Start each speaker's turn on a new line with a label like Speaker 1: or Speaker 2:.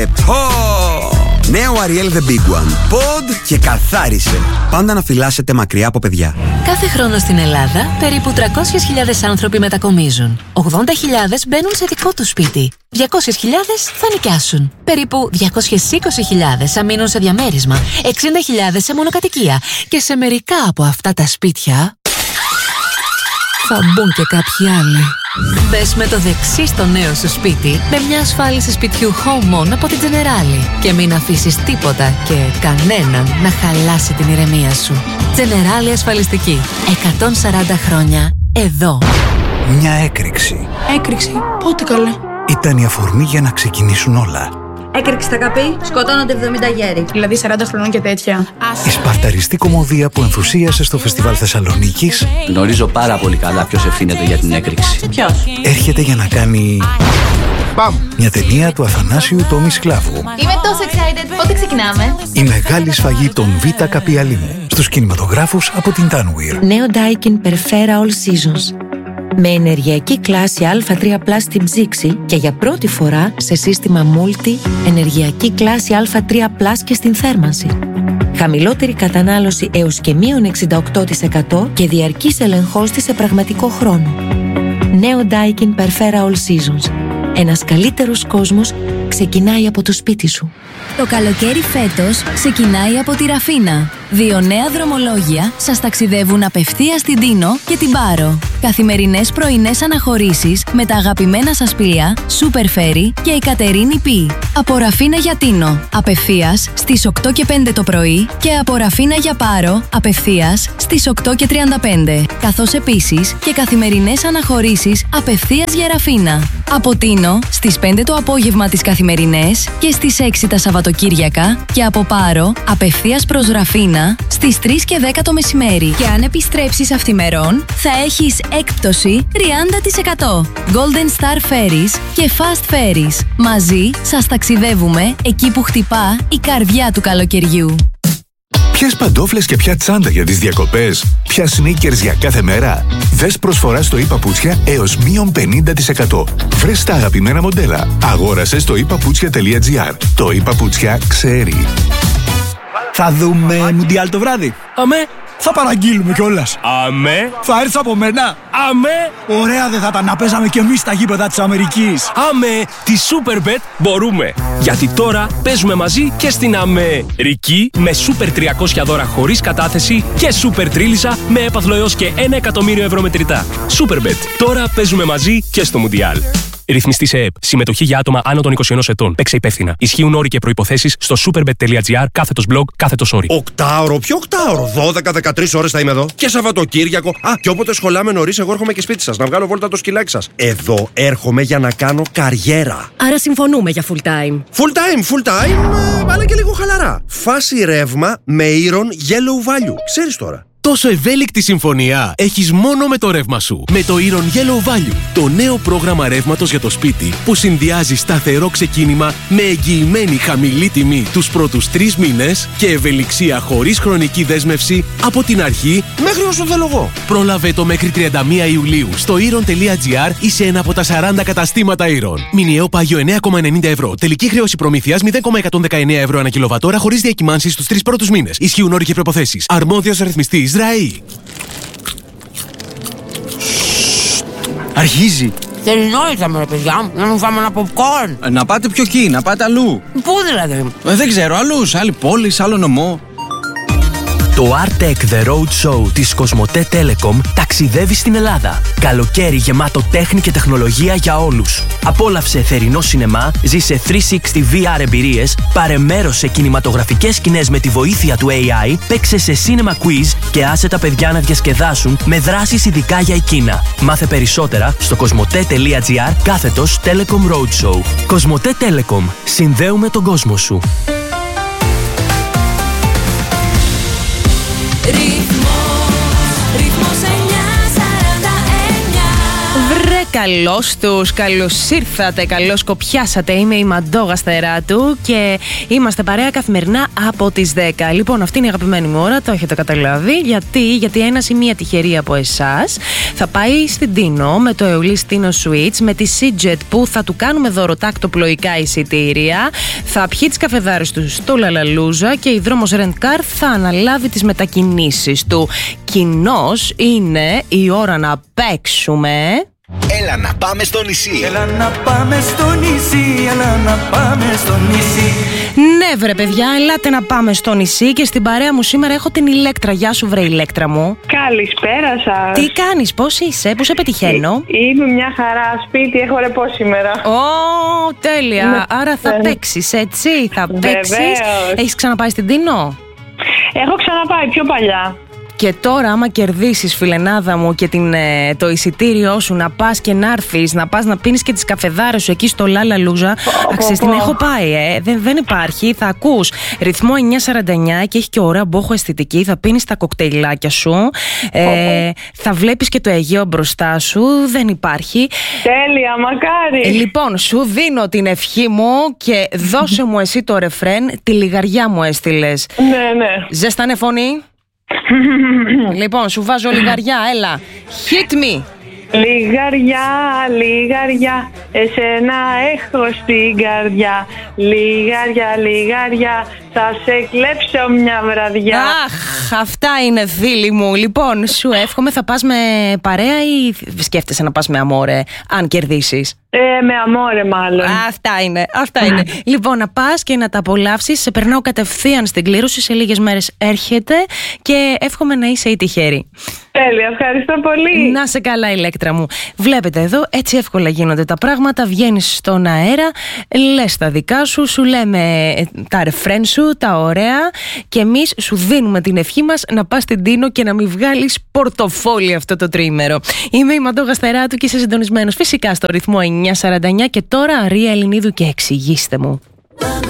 Speaker 1: Νέο Ariel The Big One. Pod και καθάρισε. Πάντα να φυλάσσετε μακριά από παιδιά.
Speaker 2: Κάθε χρόνο στην Ελλάδα περίπου 300.000 άνθρωποι μετακομίζουν. 80.000 μπαίνουν σε δικό τους σπίτι. 200.000 θα νοικιάσουν. Περίπου 220.000 θα μείνουν σε διαμέρισμα. 60.000 σε μονοκατοικία. Και σε μερικά από αυτά τα σπίτια θα μπουν και κάποιοι άλλοι. Μπες με το δεξί στο νέο σου σπίτι με μια ασφάλιση σπιτιού Home On από την Generali και μην αφήσεις τίποτα και κανέναν να χαλάσει την ηρεμία σου. Generali ασφαλιστική. 140 χρόνια εδώ.
Speaker 3: Μια έκρηξη.
Speaker 4: Έκρηξη? Πότε καλέ?
Speaker 3: Ήταν η αφορμή για να ξεκινήσουν όλα.
Speaker 5: Έκρηξη στα καπί, σκοτώνονται 70 γέροι.
Speaker 4: Δηλαδή 40 χρονών και τέτοια.
Speaker 3: Η σπαρταριστή κομμωδία που ενθουσίασε στο Φεστιβάλ Θεσσαλονίκης.
Speaker 6: Γνωρίζω πάρα πολύ καλά ποιος ευθύνεται για την έκρηξη.
Speaker 4: Ποιος?
Speaker 3: Έρχεται για να κάνει... Μπαμ! Μια ταινία του Αθανάσιου Τόμι Σκλάβου.
Speaker 7: Είμαι τόσο excited. Πότε ξεκινάμε?
Speaker 3: Η μεγάλη σφαγή των Β' Καπιαλίνου. Στους κινηματογράφους από την Tanweer.
Speaker 8: Νέο Daikin Perfera All Seasons. Με ενεργειακή κλάση Α3+ στην ψήξη και για πρώτη φορά σε σύστημα Multi ενεργειακή κλάση Α3+ και στην θέρμανση. Χαμηλότερη κατανάλωση έως και -68% και διαρκής ελεγχός της σε πραγματικό χρόνο. Νέο Daikin Perfera All Seasons. Ένας καλύτερος κόσμος ξεκινάει από το σπίτι σου.
Speaker 9: Το καλοκαίρι φέτος ξεκινάει από τη Ραφίνα. 2 νέα δρομολόγια σας ταξιδεύουν απευθείας στην Τίνο και την Πάρο. Καθημερινές πρωινές αναχωρήσεις με τα αγαπημένα σας πλοία Super Ferry και η Κατερίνη Π. Από Ραφίνα για Τίνο, απευθείας στις 8 και 5 το πρωί και από Ραφίνα για Πάρο, απευθείας στις 8 και 35. Καθώς επίσης και καθημερινές αναχωρήσεις απευθείας για Ραφίνα. Από Τίνο στις 5 το απόγευμα τις καθημερινές και στις 6 τα Σαββατοκύριακα και από Πάρο απευθείας προς Ραφίνα στις 3 και 10 το μεσημέρι. Και αν επιστρέψεις αυθημερών θα έχεις έκπτωση 30%. Golden Star Ferries και Fast Ferries. Μαζί σας ταξιδεύουμε εκεί που χτυπά η καρδιά του καλοκαιριού.
Speaker 10: Ποιες παντόφλες και ποια τσάντα για τις διακοπές? Ποια sneakers για κάθε μέρα? Δες προσφορά στο ePaputsια έως -50%. Βρες τα αγαπημένα μοντέλα. Αγόρασε στο ePaputsια.gr. Το ePaputsια ξέρει.
Speaker 11: Θα δούμε Μουντιάλ το βράδυ.
Speaker 12: Αμέ.
Speaker 11: Θα παραγγείλουμε κιόλας.
Speaker 12: Αμέ.
Speaker 11: Θα έρθεις από μένα.
Speaker 12: Αμέ.
Speaker 11: Ωραία δεν θα ήταν να παίζαμε κι εμείς στα γήπεδα της Αμερικής.
Speaker 12: Αμέ. Τη Superbet μπορούμε. Γιατί τώρα παίζουμε μαζί και στην Αμερική με Super 300 δώρα χωρίς κατάθεση και Super Τρίλισσα με έπαθλο έως και 1 εκατομμύριο ευρώ μετρητά. Superbet. Τώρα παίζουμε μαζί και στο Μουντιάλ. Ρυθμιστή σε ΕΕΠ. Συμμετοχή για άτομα άνω των 21 ετών. Παίξε υπεύθυνα. Ισχύουν όροι και προϋποθέσεις στο superbet.gr/blog/sorry.
Speaker 13: Οκτάωρο, ποιο οκτάωρο? 12-13 ώρες θα είμαι εδώ. Και Σαββατοκύριακο. Και όποτε σχολάμε νωρίς, εγώ έρχομαι και σπίτι σας να βγάλω βόλτα το σκυλάκι σας. Εδώ έρχομαι για να κάνω καριέρα.
Speaker 14: Άρα συμφωνούμε για full time.
Speaker 13: Full time, αλλά και λίγο χαλαρά. Φάση ρεύμα με Iron Yellow Value. Ξέρεις τώρα.
Speaker 15: Τόσο ευέλικτη συμφωνία έχεις μόνο με το ρεύμα σου. Με το Iron Yellow Value, το νέο πρόγραμμα ρεύματος για το σπίτι που συνδυάζει σταθερό ξεκίνημα με εγγυημένη χαμηλή τιμή τους πρώτους 3 μήνες και ευελιξία χωρίς χρονική δέσμευση από την αρχή
Speaker 13: μέχρι όσο θέλω εγώ.
Speaker 15: Πρόλαβε το μέχρι 31 Ιουλίου στο iron.gr ή σε ένα από τα 40 καταστήματα Iron. Μηνιαίο πάγιο 9,90 ευρώ. Τελική χρέωση προμήθειας 0,119 ευρώ ανά κιλοβατόρα χωρίς διακυμάνσεις στους 3 πρώτους μήνες. Ισχύουν όροι και προϋποθέσεις. Αρμόδιος ρυθμιστής ΡΑΗ.
Speaker 11: Αρχίζει.
Speaker 16: Θερινό ήρθαμε ρε παιδιά, να μου φάμε ένα popcorn.
Speaker 11: Να πάτε πιο εκεί, να πάτε αλλού.
Speaker 16: Πού δηλαδή?
Speaker 11: Δεν ξέρω, αλλού, σε άλλη πόλη, σε άλλο νομό.
Speaker 17: Το Artec The Road Show της Κοσμοτέ Telecom ταξιδεύει στην Ελλάδα. Καλοκαίρι γεμάτο τέχνη και τεχνολογία για όλους. Απόλαυσε θερινό σινεμά, ζήσε 360 VR εμπειρίες, πάρε μέρος σε κινηματογραφικές σκηνές με τη βοήθεια του AI, παίξε σε cinema quiz και άσε τα παιδιά να διασκεδάσουν με δράσεις ειδικά για εκείνα. Μάθε περισσότερα στο κοσμοτέ.gr/Telecom Roadshow. Κοσμοτέ Telecom. Συνδέουμε τον κόσμο σου.
Speaker 2: Βρε
Speaker 18: καλώς τους, καλώς ήρθατε, καλώς κοπιάσατε. Είμαι η Μαντώ Γαστεράτου και είμαστε παρέα καθημερινά από τις 10. Λοιπόν, αυτή είναι η αγαπημένη μου ώρα, το έχετε καταλάβει. Γιατί ένας ή μία τυχερή από εσάς θα πάει στην Τίνο με το Aeolis Tino Suites, με τη Seajet που θα του κάνουμε δώρο τακτοπλοϊκά εισιτήρια, θα πιει τις καφεδάρες του στο Λαλαλούζα και η Δρόμος Rent Car θα αναλάβει τις μετακινήσεις του. Κοινώς είναι η ώρα να παίξουμε.
Speaker 19: Έλα να πάμε στο νησί.
Speaker 20: Έλα να πάμε στο νησί. Έλα να πάμε στο νησί.
Speaker 18: Ναι βρε παιδιά, ελάτε να πάμε στο νησί και στην παρέα μου σήμερα έχω την Ηλέκτρα. Γεια σου βρε Ηλέκτρα μου.
Speaker 21: Καλησπέρα σας.
Speaker 18: Τι κάνεις, πώς είσαι, πού σε πετυχαίνω?
Speaker 21: Είμαι μια χαρά, σπίτι, έχω ρεπό σήμερα.
Speaker 18: Τέλεια, ναι. Άρα θα παίξεις, έτσι, θα παίξεις. Έχεις ξαναπάει στην Τίνο?
Speaker 21: Έχω ξαναπάει πιο παλιά.
Speaker 18: Και τώρα άμα κερδίσεις φιλενάδα μου και το εισιτήριό σου να πας και να έρθεις, να πας να πίνεις και τις καφεδάρες σου εκεί στο Λαλαλούζα, ξέρεις την έχω πάει δεν υπάρχει, θα ακούς ρυθμό 949 και έχει και ωραία μπόχο αισθητική, θα πίνεις τα κοκτέιλάκια σου, θα βλέπεις και το Αιγαίο μπροστά σου, δεν υπάρχει.
Speaker 21: Τέλεια, μακάρι.
Speaker 18: Λοιπόν, σου δίνω την ευχή μου και δώσε μου εσύ το ρεφρέν, τη λιγαριά μου έστειλες.
Speaker 21: Ναι.
Speaker 18: Ζέστανε φωνή. Λοιπόν, σου βάζω λιγαριά, έλα. Hit me.
Speaker 21: Λιγαριά, λιγαριά, εσένα έχω στην καρδιά. Λιγαριά, λιγαριά, θα σε κλέψω μια βραδιά.
Speaker 18: Αχ, αυτά είναι φίλοι μου. Λοιπόν, σου εύχομαι, θα πας με παρέα ή σκέφτεσαι να πας με αμόρε, αν κερδίσεις?
Speaker 21: Με αμόρε μάλλον.
Speaker 18: Αυτά είναι. Λοιπόν, να πας και να τα απολαύσεις. Σε περνάω κατευθείαν στην κλήρωση. Σε λίγες μέρες έρχεται και εύχομαι να είσαι η τυχερή.
Speaker 21: Τέλεια, ευχαριστώ πολύ.
Speaker 18: Να σε καλά, Ηλέκτρα μου. Βλέπετε εδώ, έτσι εύκολα γίνονται τα πράγματα. Βγαίνεις στον αέρα, λες τα δικά σου, σου λέμε τα ρεφρέν σου, τα ωραία, και εμείς σου δίνουμε την ευχή μας να πας στην Τίνο και να μην βγάλεις πορτοφόλι αυτό το τριήμερο. Είμαι η Μαντώ Γαστεράτου και είσαι συντονισμένος φυσικά στο ρυθμό 949 και τώρα Ρία Ελληνίδου και εξηγήστε μου.